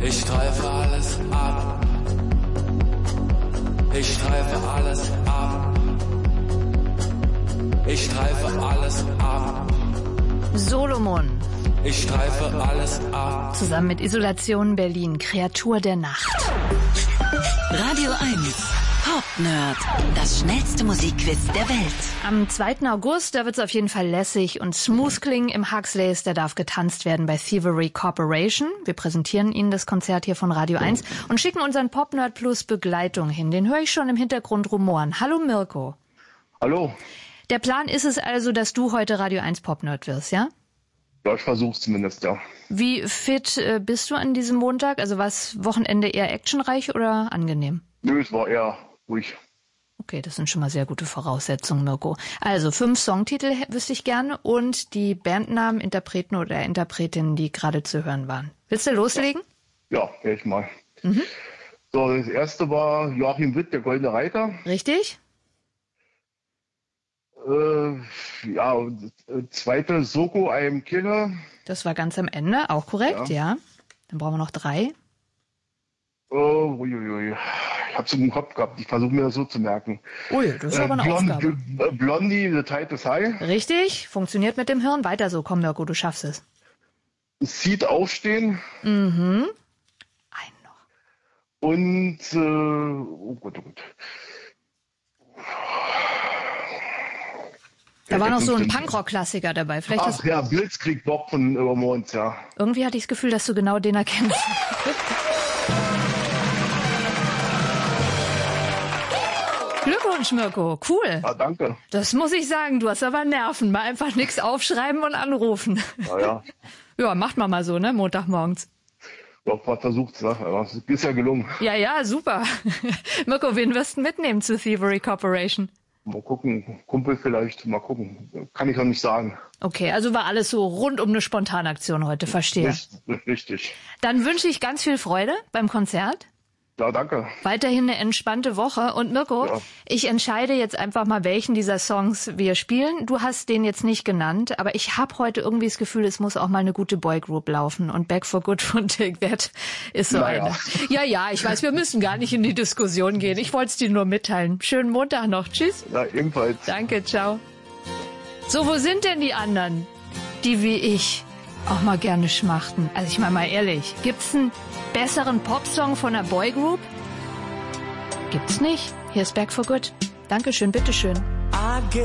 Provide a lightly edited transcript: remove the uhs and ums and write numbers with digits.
Ich streife alles ab. Ich streife alles ab. Ich streife alles ab. Solomon. Ich streife alles ab. Zusammen mit Isolation Berlin, Kreatur der Nacht. Radio 1, Pop Nerd, das schnellste Musikquiz der Welt. Am 2. August, da wird es auf jeden Fall lässig und smooth klingen im Huxleys. Da darf getanzt werden bei Thievery Corporation. Wir präsentieren Ihnen das Konzert hier von Radio 1 und schicken unseren Pop Nerd Plus Begleitung hin. Den höre ich schon im Hintergrund rumoren. Hallo Mirko. Hallo. Der Plan ist es also, dass du heute Radio 1 Pop Nerd wirst, ja? Ja, ich versuch's zumindest, ja. Wie fit bist du an diesem Montag? Also war's Wochenende eher actionreich oder angenehm? Nö, es war eher ruhig. Okay, das sind schon mal sehr gute Voraussetzungen, Mirko. Also 5 Songtitel wüsste ich gerne und die Bandnamen, Interpreten oder Interpretinnen, die gerade zu hören waren. Willst du loslegen? Ja, werde ich mal. So, das erste war Joachim Witt, der Goldene Reiter. Richtig? Ja, zweite Soko, I Am Killer. Das war ganz am Ende, auch korrekt, ja. Dann brauchen wir noch 3. Uiuiui. Ich hab's im Kopf gehabt, ich versuche mir das so zu merken. Ui, das ist aber eine Aufgabe. Blondie, The Tide is High. Richtig, funktioniert mit dem Hirn. Weiter so, komm Mirko, du schaffst es. Seed Aufstehen. Einen noch. Und, oh Gott. Da war noch so ein Punkrock-Klassiker dabei. Vielleicht ja, Blitzkrieg Bob von Übermorgens, ja. Irgendwie hatte ich das Gefühl, dass du genau den erkennst. Glückwunsch, Mirko. Cool. Ja, danke. Das muss ich sagen. Du hast aber Nerven. Mal einfach nichts aufschreiben und anrufen. Ja. Ja, macht man mal so, ne? Montagmorgens. Doch, was versucht's, ne? Aber es ist ja gelungen. Ja, super. Mirko, wen wirst du mitnehmen zu Thievery Corporation? Mal gucken, Kumpel vielleicht, mal gucken. Kann ich noch nicht sagen. Okay, also war alles so rund um eine Spontanaktion heute, verstehe. Richtig. Dann wünsche ich ganz viel Freude beim Konzert. Ja, danke. Weiterhin eine entspannte Woche. Und Mirko, ich entscheide jetzt einfach mal, welchen dieser Songs wir spielen. Du hast den jetzt nicht genannt, aber ich habe heute irgendwie das Gefühl, es muss auch mal eine gute Boygroup laufen. Und Back for Good von Take That ist so eine. Ja, ich weiß, wir müssen gar nicht in die Diskussion gehen. Ich wollte es dir nur mitteilen. Schönen Montag noch. Tschüss. Ja, ebenfalls. Danke, ciao. So, wo sind denn die anderen, die wie ich auch mal gerne schmachten? Also ich meine mal ehrlich, gibt's einen besseren Popsong von einer Boygroup? Gibt's nicht. Hier ist Back for Good. Dankeschön, bitteschön.